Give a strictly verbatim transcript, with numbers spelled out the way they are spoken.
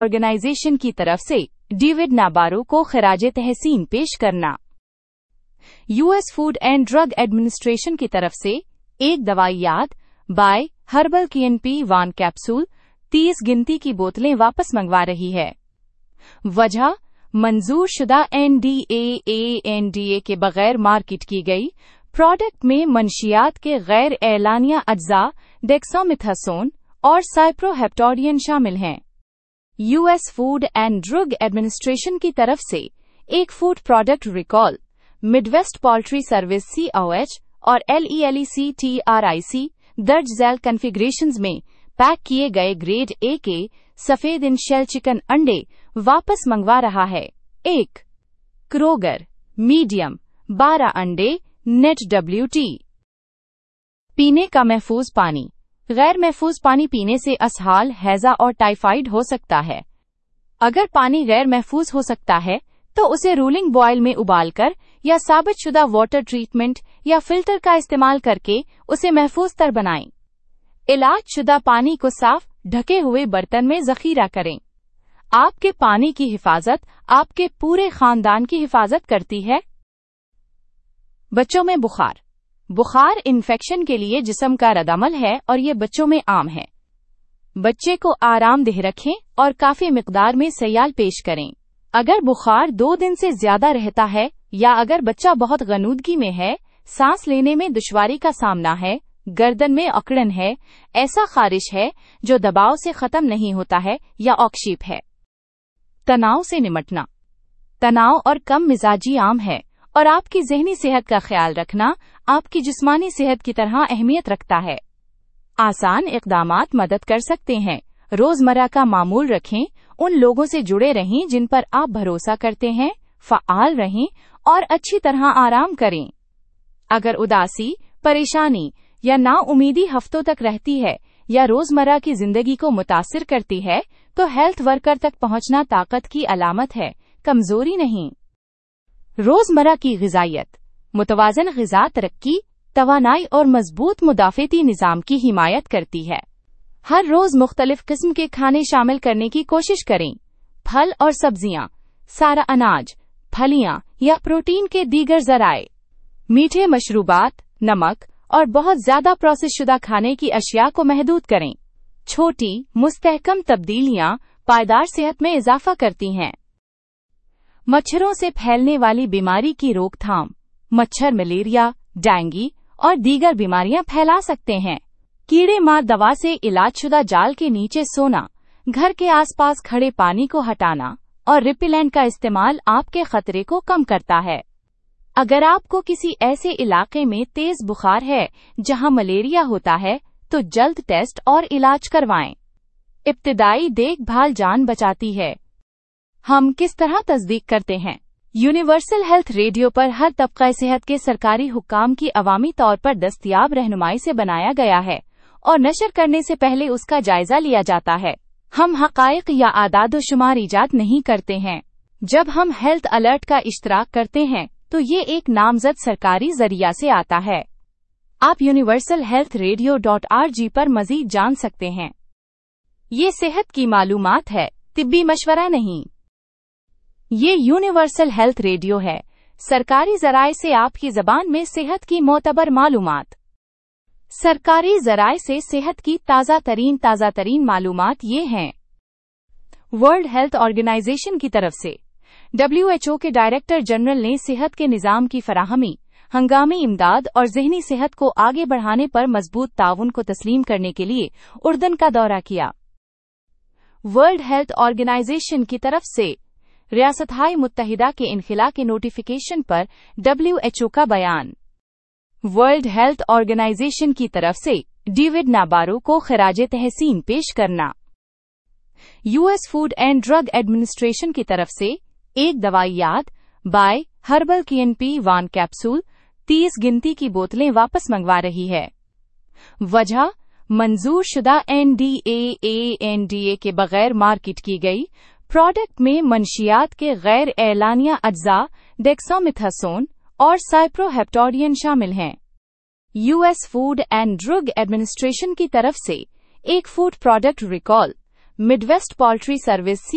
Organisation की तरफ से डेविड नाबारो को खराजे तहसीन पेश करना। US food and drug administration की तरफ से एक दवाइयात बाय हर्बल कीएनपी वन कैप्सूल तीस गिनती की बोतलें वापस मंगवा रही है। वजह मंजूर शुदा एनडीए एनडीए के बगैर मार्केट की गई प्रोडक्ट में मंशियात के गैर एलानिया अज्जा डेक्सामेथासोन और साइप्रोहेप्टोडियन शामिल हैं। US food and drug administration की तरफ से एक food product recall Midwest poultry service COH और एलईएलईसीटीआरआईसी दर्ज झैल कॉन्फ़िगरेशंस में पैक किए गए ग्रेड ए के सफेद इन शेल चिकन अंडे वापस मंगवा रहा है। एक क्रोगर मीडियम बारह अंडे नेट डब्ल्यूटी। पीने का महफूज पानी। गैर महफूज पानी पीने से असहाल, हैजा और टाइफाइड हो सकता है। अगर पानी गैर महफूज हो सकता है तो उसे रूलिंग बॉयल में उबालकर या साबितशुदा वाटर ट्रीटमेंट या फिल्टर का इस्तेमाल करके उसे महफूज तर बनाएं। इलाज शुदा पानी को साफ ढके हुए बर्तन में जखीरा करें। आपके पानी की हिफाजत आपके पूरे खानदान की हिफाजत करती है। बच्चों में बुखार। बुखार इन्फेक्शन के लिए जिस्म का रद्दअमल है और ये बच्चों में आम है। बच्चे को आरामदेह रखें और काफी मिकदार में सयाल पेश करें। अगर बुखार दो दिन से ज्यादा रहता है या अगर बच्चा बहुत गनूदगी में है, सांस लेने में दुश्वारी का सामना है, गर्दन में अकड़न है, ऐसा खारिश है जो दबाव से खत्म नहीं होता है या ऑक्शीप है। तनाव से निमटना। तनाव और कम मिजाजी आम है और आपकी ज़हनी सेहत का ख्याल रखना आपकी जिस्मानी सेहत की तरह अहमियत रखता है। आसान इक़दामात मदद कर सकते हैं। रोजमर्रा का मामूल रखें, उन लोगों से जुड़े रहें जिन पर आप भरोसा करते हैं, फ़आल रहें और अच्छी तरह आराम करें। अगर उदासी, परेशानी या नाउमीदी हफ्तों तक रहती है या रोजमर्रा की जिंदगी को मुतासिर करती है, तो हेल्थ वर्कर तक पहुंचना ताकत की अलामत है, कमजोरी नहीं। रोजमर्रा की ग़िज़ाइयत। मुतवाज़न ग़िज़ा तरक्की, तवानाई और मजबूत मुदाफ़ेती निज़ाम की हिमायत करती है। हर रोज मुख्तलिफ किस्म के खाने शामिल करने की कोशिश करें। फल और सब्जियां, सारा अनाज, फलियां या प्रोटीन के दीगर ज़राए। मीठे मशरूबात, नमक और बहुत ज्यादा प्रोसेस शुदा खाने की अशिया को महदूद करें। छोटी मुस्तहकम तब्दीलियां पायदार सेहत में इजाफा करती हैं। मच्छरों से फैलने वाली बीमारी की रोकथाम। मच्छर मलेरिया, डेंगू और दीगर बीमारियां फैला सकते हैं। कीड़े मार दवा से इलाजशुदा जाल के नीचे सोना, घर के आसपास खड़े पानी को हटाना और रिपेलेंट का इस्तेमाल आपके खतरे को कम करता है। अगर आपको किसी ऐसे इलाके में तेज बुखार है जहां मलेरिया होता है, तो जल्द टेस्ट और इलाज करवाएं। इब्तिदाई देखभाल जान बचाती है। हम किस तरह तस्दीक करते हैं? यूनिवर्सल हेल्थ रेडियो पर हर तबका सेहत के सरकारी हुक्काम की अवामी तौर पर दस्तयाब रहनुमाई से बनाया गया है और नशर करने से पहले उसका जायजा लिया जाता है। हम हक़ाइक़ या आदाद-ओ-शुमार इजाद नहीं करते हैं। जब हम हेल्थ अलर्ट का इश्तराक करते हैं तो ये एक नामजद सरकारी जरिया से आता है। आप universal health radio dot RG पर मज़ीद जान सकते हैं। ये सेहत की मालूमात है, तिब्बी मशवरा नहीं। ये यूनिवर्सल हेल्थ रेडियो है, सरकारी ज़राए से आपकी ज़बान में सेहत की मोतबर मालूमात। सरकारी ज़राए से सेहत की ताज़ा तरीन ताज़ा तरीन मालूमात ये हैं। वर्ल्ड हेल्थ ऑर्गेनाइजेशन की तरफ से डब्ल्यू एच ओ के डायरेक्टर जनरल ने सेहत के निज़ाम की फराहमी, हंगामी इमदाद और ज़हनी सेहत को आगे बढ़ाने पर मजबूत ताउन को तस्लीम करने के लिए उर्दन का दौरा किया। वर्ल्ड हेल्थ ऑर्गेनाइजेशन की तरफ से रियासत-हाय मुत्तहिदा के इनखिला के नोटिफिकेशन पर डब्ल्यू एच ओ का बयान। वर्ल्ड हेल्थ ऑर्गेनाइजेशन की तरफ से डेविड नाबारो को खराजे तहसीन पेश करना। US food and drug administration की तरफ से एक दवाइयात बाय हर्बल कीएनपी वन कैप्सूल तीस गिनती की बोतलें वापस मंगवा रही है। वजह मंजूर शुदा एनडीए एनडीए के बगैर मार्केट की गई प्रोडक्ट में मंशियात के गैर एलानिया अज्जा डेक्सामेथासोन और साइप्रोहेप्टोडियन शामिल हैं। US food and drug administration की तरफ से एक food product recall Midwest poultry service